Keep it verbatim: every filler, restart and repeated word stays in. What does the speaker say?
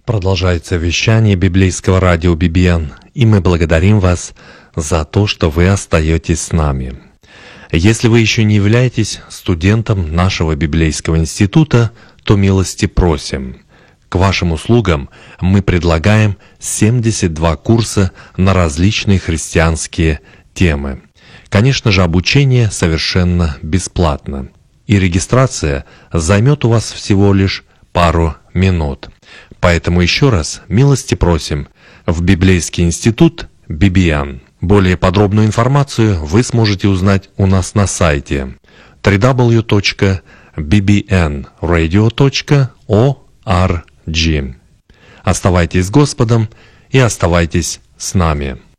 Продолжается вещание библейского радио би би эн, и мы благодарим вас за то, что вы остаетесь с нами. Если вы еще не являетесь студентом нашего библейского института, то милости просим. К вашим услугам мы предлагаем семьдесят два курса на различные христианские темы. Конечно же, обучение совершенно бесплатно, и регистрация займет у вас всего лишь пару минут. Поэтому еще раз милости просим в Библейский институт би би эн. Более подробную информацию вы сможете узнать у нас на сайте дабл ю дабл ю дабл ю точка би би эн радио точка орг. Оставайтесь с Господом и оставайтесь с нами.